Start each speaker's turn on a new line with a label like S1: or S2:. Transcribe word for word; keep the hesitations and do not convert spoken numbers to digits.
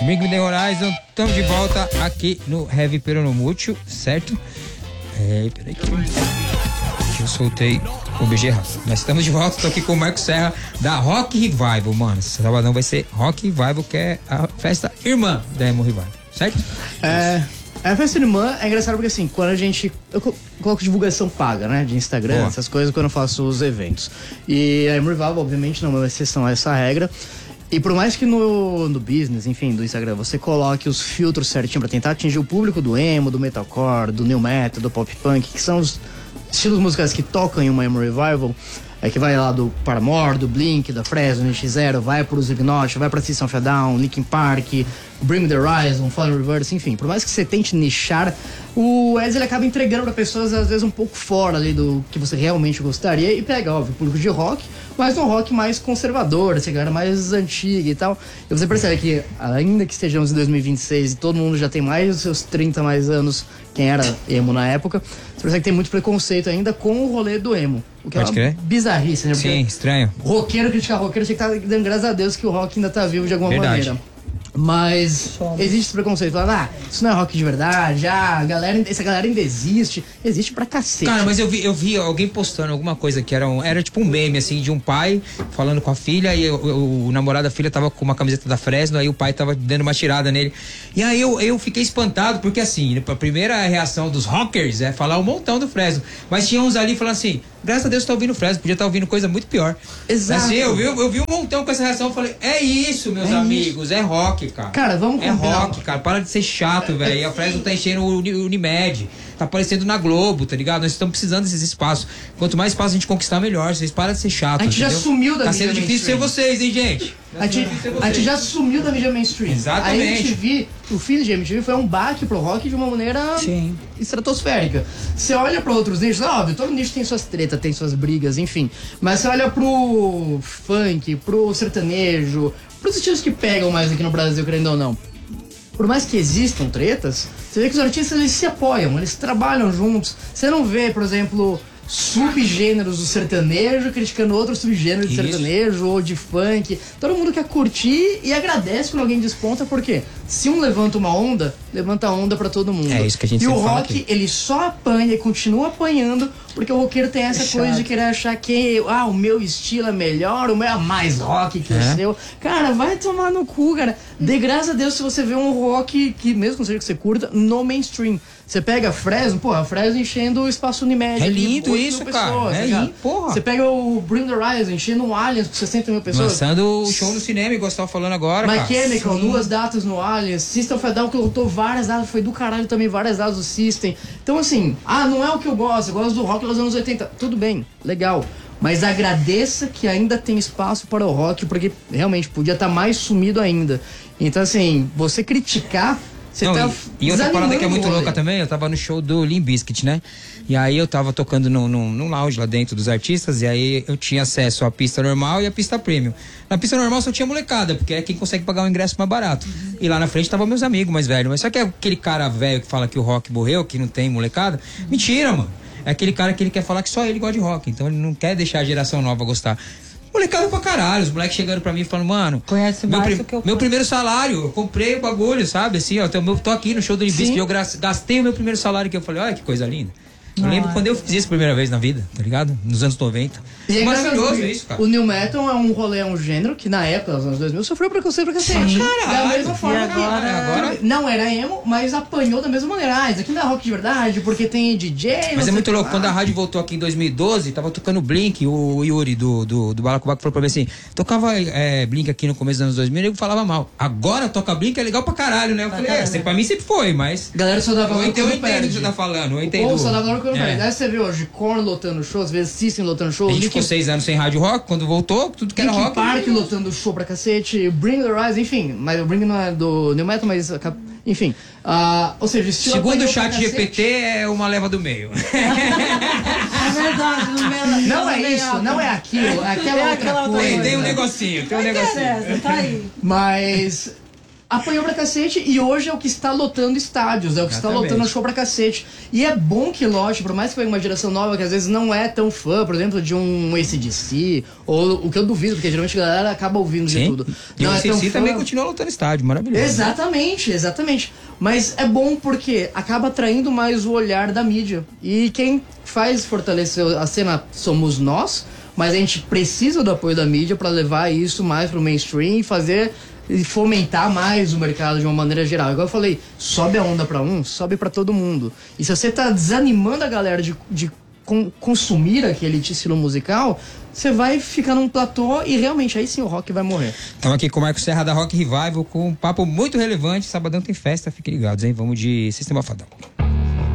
S1: Bring Me The Horizon, estamos de volta aqui no Heavy Peronomútil, certo? É, peraí que eu soltei o B G errado. Nós estamos de volta, tô aqui com o Marcos Serra da Rock Revival, mano. Esse sabadão vai ser Rock Revival, que é a festa irmã da Emo Revival, certo?
S2: É, a festa irmã é engraçado porque assim, quando a gente... Eu coloco divulgação paga, né? De Instagram, Boa. essas coisas, quando eu faço os eventos. E a Emo Revival, obviamente, não é uma exceção a essa regra. E por mais que no, no business, enfim, do Instagram, você coloque os filtros certinho pra tentar atingir o público do emo, do metalcore, do new metal, do pop punk, que são os estilos musicais que tocam em uma Emo Revival, é que vai lá do Paramore, do Blink, da Fresno, N X Zero, vai pro Slipknot, vai pra System of a Down, Linkin Park, Bring Me The Horizon, Fallen Reverse, enfim. Por mais que você tente nichar, o Wes ele acaba entregando pra pessoas às vezes um pouco fora ali do que você realmente gostaria e pega, óbvio, público de rock, mas um rock mais conservador, essa galera mais antiga e tal. E você percebe que, ainda que estejamos em dois mil e vinte e seis e todo mundo já tem mais dos seus trinta mais anos, quem era emo na época, você percebe que tem muito preconceito ainda com o rolê do emo. O que
S1: Pode
S2: é
S1: crer.
S2: bizarrice, né? Porque
S1: Sim, estranho.
S2: roqueiro criticar roqueiro, tinha que estar dando graças a Deus que o rock ainda tá vivo de alguma
S1: Verdade.
S2: maneira. Mas existe esse preconceito, falando, ah, isso não é rock de verdade, ah, a galera, essa galera ainda existe. Existe pra cacete.
S1: Cara, mas eu vi, eu vi alguém postando alguma coisa que era, um, era tipo um meme, assim, de um pai falando com a filha e o, o, o namorado da filha tava com uma camiseta da Fresno, aí o pai tava dando uma tirada nele. E aí eu, eu fiquei espantado, porque assim, a primeira reação dos rockers é falar um montão do Fresno. Mas tinha uns ali falando assim, graças a Deus tá ouvindo Fresno, podia estar ouvindo coisa muito pior.
S2: Exato.
S1: Assim, eu vi, eu vi um montão com essa reação, eu falei, é isso, meus
S2: É
S1: amigos,
S2: isso.
S1: é rock, cara.
S2: Cara, vamos
S1: É
S2: combinar.
S1: rock, cara, para de ser chato, velho. E a Fresno tá enchendo o Uni- Unimed, tá aparecendo na Globo, tá ligado? Nós estamos precisando desses espaços. Quanto mais espaço a gente conquistar, melhor. Vocês param de ser chato,
S2: A gente já
S1: entendeu?
S2: sumiu da
S1: Tá
S2: mídia
S1: sendo difícil ser
S2: mainstream.
S1: vocês, hein, gente?
S2: A gente, a gente já sumiu da mídia mainstream.
S1: Exatamente.
S2: A M T V, o fim de M T V foi um baque pro rock de uma maneira
S3: Sim.
S2: estratosférica. Você olha pra outros nichos, óbvio, todo nicho tem suas tretas, tem suas brigas, enfim. Mas você olha pro funk, pro sertanejo, pros estilos que pegam mais aqui no Brasil, querendo ou não. Por mais que existam tretas, você vê que os artistas eles se apoiam, eles trabalham juntos. Você não vê, por exemplo, subgêneros do sertanejo criticando outros subgêneros de
S1: Isso.
S2: sertanejo ou de funk. Todo mundo quer curtir e agradece quando alguém desponta, porque se um levanta uma onda, levanta a onda pra todo mundo.
S1: É isso que a gente
S2: E o
S1: sempre fala
S2: rock,
S1: aqui.
S2: ele só apanha e continua apanhando porque o roqueiro tem essa
S3: É
S2: coisa
S3: chato.
S2: de querer achar que ah, o meu estilo é melhor, o meu é mais rock que
S1: É.
S2: o seu. Cara, vai tomar no cu, cara. Dê graças a Deus se você vê um rock que, mesmo que seja que você curta, no mainstream. Você pega a Fresno, pô, a Fresno enchendo o espaço Unimed.
S1: É
S2: ali,
S1: lindo
S2: oito mil
S1: isso,
S2: pessoas,
S1: cara.
S2: tá
S1: É
S2: ligado?
S1: lindo, porra.
S2: Você pega o Bring The Horizon enchendo um Allianz com sessenta mil pessoas.
S1: Lançando o show no cinema, igual você tava falando agora,
S2: My
S1: cara.
S2: Chemical,
S1: Sim.
S2: duas datas no Allianz, System of a Down que lotou várias datas, foi do caralho também, várias datas do System. Então assim, ah, não é o que eu gosto, eu gosto do rock dos anos oitenta. Tudo bem, legal. Mas agradeça que ainda tem espaço para o rock, porque realmente podia estar mais sumido ainda. Então assim, você criticar, você
S1: Não,
S2: tá
S1: e, e outra parada que é muito
S2: desanimando o
S1: louca
S2: rolê.
S1: também, eu tava no show do Limp Bizkit, né? E aí eu tava tocando no, no, no lounge lá dentro dos artistas, e aí eu tinha acesso à pista normal e à pista premium. Na pista normal só tinha molecada, porque é quem consegue pagar o ingresso mais barato. E lá na frente tava meus amigos mais velhos. Mas só que é aquele cara velho que fala que o rock morreu, que não tem molecada, mentira, mano. É aquele cara que ele quer falar que só ele gosta de rock, então ele não quer deixar a geração nova gostar. Molecada pra caralho, os moleques chegando pra mim e falando, mano,
S3: Conhece
S1: meu,
S3: mais
S1: prim-
S3: do que eu
S1: meu
S3: conheço.
S1: primeiro salário, eu comprei o bagulho, sabe? Assim, ó, tô, tô aqui no show do Limp Bizkit, eu gra- gastei o meu primeiro salário, que eu falei, olha que coisa linda. Eu
S3: Nossa.
S1: lembro quando eu fiz isso a primeira vez na vida, tá ligado? Nos anos noventa.
S2: E é
S1: Maravilhoso
S2: engraçado,
S1: isso, cara.
S2: O New Metal é um rolê, é um gênero que na época, nos anos dois mil, sofreu preconceito pra cacete.
S1: Sim.
S2: Da
S1: Caralho.
S2: mesma forma
S3: E
S2: que
S3: agora-
S1: agora-
S2: não era emo, mas apanhou da mesma maneira. Ah, isso aqui não é rock de verdade, porque tem D J. não
S1: Mas
S2: sei
S1: é muito
S2: o que
S1: louco,
S2: lá.
S1: quando a rádio voltou aqui em dois mil e doze, tava tocando Blink, o Yuri do, do, do Balacobaco falou pra mim assim, tocava é, Blink aqui no começo dos anos dois mil, e eu falava mal. Agora toca Blink é legal pra caralho, né? Eu falei, é, sempre- pra mim sempre foi, mas...
S2: A galera só dava
S1: Eu
S2: valor
S1: entendo, eu
S2: quando
S1: entendo o que
S2: perde.
S1: você tá falando, eu
S2: O
S1: entendo.
S2: povo só dava valor quando
S1: É.
S2: perde. Aí você vê hoje Korn lotando show, às vezes System lotando show,
S1: A gente
S2: Linkin,
S1: ficou seis anos sem rádio rock, quando voltou, tudo que era
S2: Linkin
S1: rock.
S2: Park lotando show pra cacete, Bring The Horizon, enfim, mas o Bring não é do New Metal, mas enfim. Ah, ou seja, estilo
S1: Segundo o
S2: apanhou
S1: chat
S2: pra
S1: G
S2: cacete.
S1: P T, é uma leva do meio.
S3: É verdade, no meio,
S2: Não é isso, não é aquilo, é aquela
S3: É
S2: outra
S3: aquela outra
S2: coisa.
S1: Tem, tem um negocinho, tem um negocinho.
S3: É, tá aí.
S2: Mas apanhou pra cacete e hoje é o que está lotando estádios, é o que
S1: Exatamente.
S2: está lotando show pra cacete. E é bom que lote, por mais que venha uma geração nova que às vezes não é tão fã, por exemplo, de um A C D C, ou o que eu duvido, porque geralmente a galera acaba ouvindo de
S1: Sim.
S2: tudo.
S1: E
S2: Não
S1: o
S2: é tão
S1: C C
S2: fã.
S1: também continua lotando estádio, maravilhoso.
S2: Exatamente, exatamente. Mas é bom porque acaba atraindo mais o olhar da mídia. E quem faz fortalecer a cena somos nós, mas a gente precisa do apoio da mídia para levar isso mais pro mainstream e fazer e fomentar mais o mercado de uma maneira geral. Igual eu falei, sobe a onda para um, sobe para todo mundo. E se você tá desanimando a galera de, de com, consumir aquele estilo musical, você vai ficar num platô e realmente aí sim o rock vai morrer.
S1: Estamos aqui com o Marco Serra da Rock Revival com um papo muito relevante. Sabadão tem festa, fiquem ligados, hein? Vamos de Sistema Fadão.